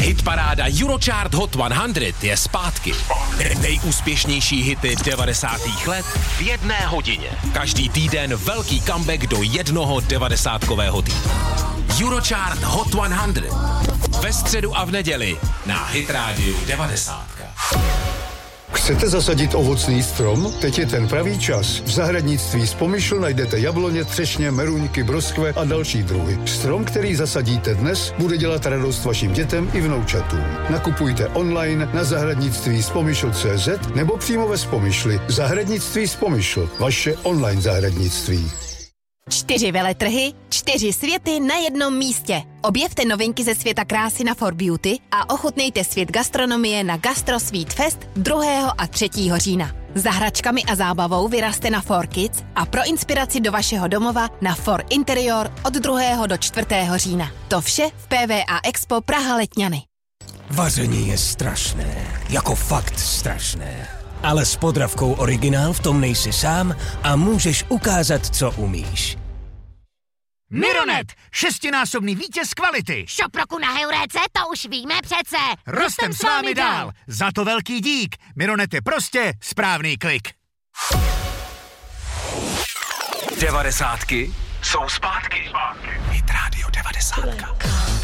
Hitparáda Eurochart Hot 100 je zpátky. Nejúspěšnější hity 90. let v 1 hodině. Každý týden velký comeback do jednoho 90kového týdne. Eurochart Hot 100. Ve středu a v neděli na Hit Radio 90. Chcete zasadit ovocný strom? Teď je ten pravý čas. V zahradnictví Spomyšl najdete jabloně, třešně, meruňky, broskve a další druhy. Strom, který zasadíte dnes, bude dělat radost vašim dětem i vnoučatům. Nakupujte online na zahradnictví Spomyšl.cz nebo přímo ve Spomyšli. Zahradnictví Spomyšl, vaše online zahradnictví. 4 veletrhy, 4 světy na jednom místě. Objevte novinky ze světa krásy na For Beauty a ochutnejte svět gastronomie na Gastro Sweet Fest 2. a 3. října. Za hračkami a zábavou vyraste na For Kids a pro inspiraci do vašeho domova na For Interior od 2. do 4. října. To vše v PVA Expo Praha Letňany. Vaření je strašné, jako fakt strašné. Ale s Podravkou Originál v tom nejsi sám a můžeš ukázat, co umíš. Mironet, 6násobný vítěz kvality. Šop roku na Heuréce, to už víme přece. Rostem s vámi dál. Za to velký dík. Mironet je prostě správný klik. 90ky jsou zpátky. Hit Radio 90.